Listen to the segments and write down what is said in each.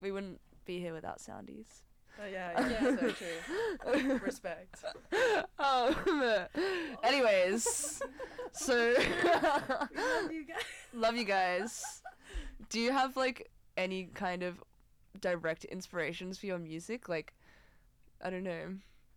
we wouldn't be here without Soundies. Oh yeah, so true. Respect. Anyways, so Love you guys. love you guys. Do you have like any kind of direct inspirations for your music? Like, I don't know.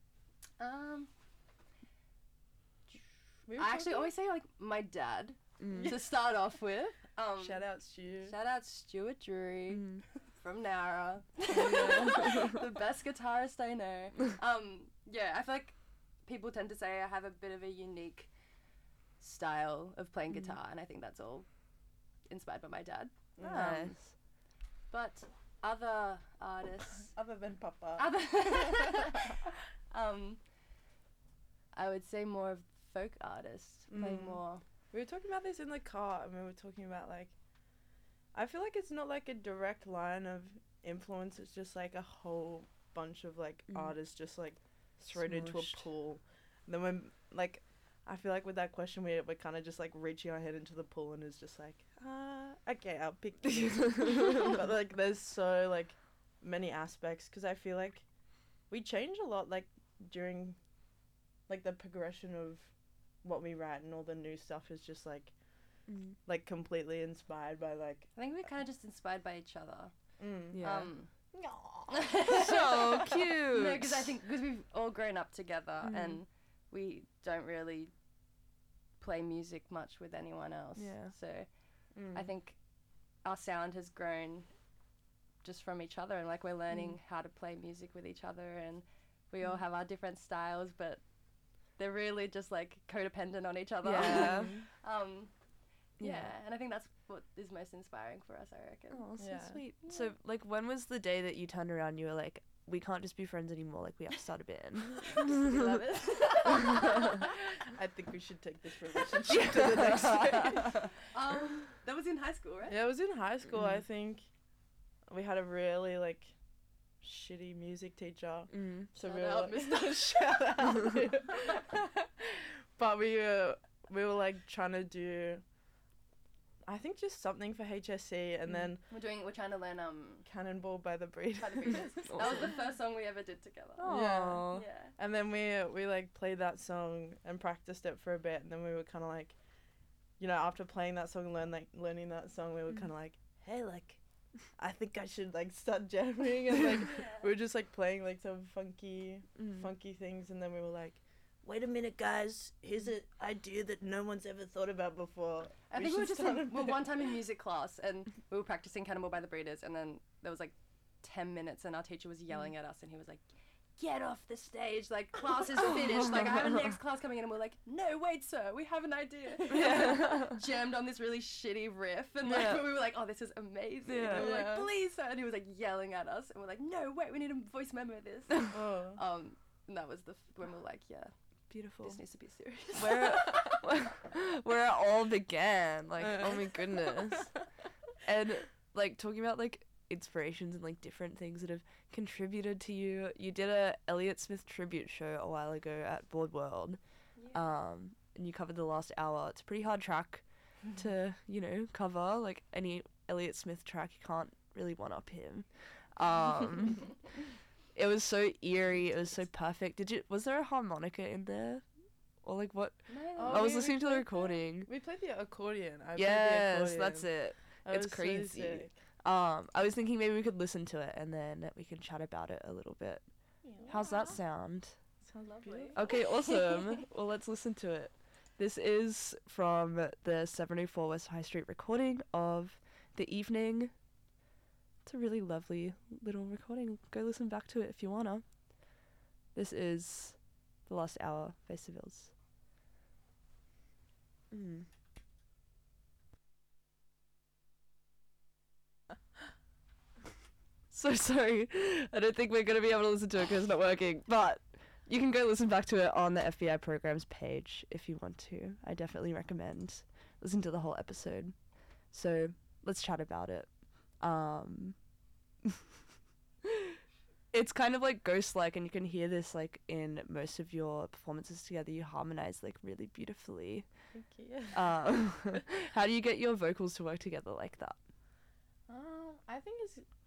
I actually always say like my dad to start off with. Shout out Stu. Shout out Stuart Drury Mm. from Nara, the best guitarist I know. Yeah, I feel like people tend to say I have a bit of a unique style of playing guitar, and I think that's all inspired by my dad. Nice. But other artists, Other than Papa. I would say more of folk artists play more. We were talking about this in the car, and we were talking about like, I feel like it's not like a direct line of influence. It's just like a whole bunch of like artists just like thrown into a Smooshed. pool. And then when like, I feel like with that question we're kind of just like reaching our head into the pool and it's just like, okay, I'll pick these. But like, there's so like many aspects because I feel like we change a lot like during like the progression of what we write, and all the new stuff is just like like completely inspired by like I think we're kind of just inspired by each other. Yeah. So So cute. No, because I think because we've all grown up together and we don't really play music much with anyone else. Yeah. So I think our sound has grown just from each other, and like we're learning how to play music with each other, and we all have our different styles, but they're really just like codependent on each other. Yeah. Yeah, and I think that's what is most inspiring for us, I reckon. Oh, so Yeah. sweet. So, like, when was the day that you turned around and you were like, we can't just be friends anymore, like, we have to start a band? We love it. I think we should take this relationship to the next stage. That was in high school, right? Yeah, it was in high school. I think we had a really like shitty music teacher. So Shout we were out, like, shout out. But we were like trying to do, I think just something for HSC, and then We're trying to learn Cannonball by the Breeders. How to Breed Us. That was the first song we ever did together. Aw. Yeah. And then we like played that song and practiced it for a bit, and then we were kind of like, you know, after playing that song and learning that song, we were kind of like, hey, like, I think I should like start jamming, and like we were just like playing like some funky things, and then we were like, wait a minute, guys, here's an idea that no one's ever thought about before. I think we were just start a band." one time in music class, and we were practicing Cannonball by the Breeders, and then there was like 10 minutes, and our teacher was yelling at us, and he was like, get off the stage, like, class is finished, like, I have a next class coming in, and we're like, no, wait, sir, we have an idea. Jammed on this really shitty riff, and like, we were like, oh, this is amazing, and we were like, please, sir, and he was like yelling at us, and we're like, no, wait, we need to voice memo this. And that was when we were like, yeah, Beautiful. this needs to be serious. Where it all began. Like, oh my goodness. And, like, talking about, like, inspirations and, like, different things that have contributed to you. You did a Elliott Smith tribute show a while ago at Board World. And you covered The Last Hour. It's a pretty hard track to, you know, cover. Like, any Elliott Smith track, you can't really one-up him. It was so eerie. It was so perfect. Was there a harmonica in there? Or, like, what? No. I was we listening to the played recording. We played the accordion. I played the Yes, accordion. that's it. That It's was so crazy. sick. I was thinking maybe we could listen to it and then we can chat about it a little bit. How's that sound? Sounds Lovely. Okay, awesome. Well, let's listen to it. This is from the 704 West High Street recording of The Evening. It's a really lovely little recording. Go listen back to it if you wanna. This is The Last Hour, Festivals. So sorry. I don't think we're going to be able to listen to it because it's not working. But you can go listen back to it on the FBI programs page if you want to. I definitely recommend listening to the whole episode. So let's chat about it. It's kind of like ghost-like, and you can hear this like in most of your performances together. You harmonize like really beautifully. Thank you. How do you get your vocals to work together like that? I think it's